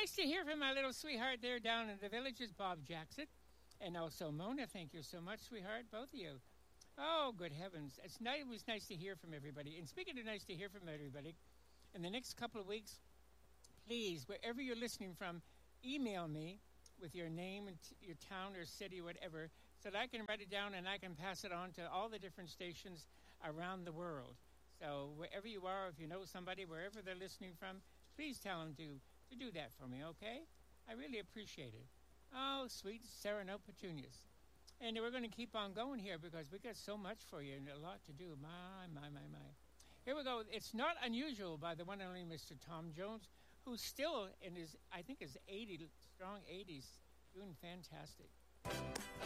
Nice to hear from my little sweetheart there down in the villages, Bob Jackson. And also Mona, thank you so much, sweetheart, both of you. Oh, good heavens. It was nice to hear from everybody. And speaking of nice to hear from everybody, in the next couple of weeks, please, wherever you're listening from, email me with your name and your town or city, whatever, so that I can write it down and I can pass it on to all the different stations around the world. So wherever you are, if you know somebody, wherever they're listening from, please tell them to do that for me, okay? I really appreciate it. Oh, sweet Sereno Petunias. And we're going to keep on going here because we got so much for you and a lot to do. My. Here we go. It's Not Unusual by the one and only Mr. Tom Jones, who's still in his, I think his 80, strong 80s, doing fantastic.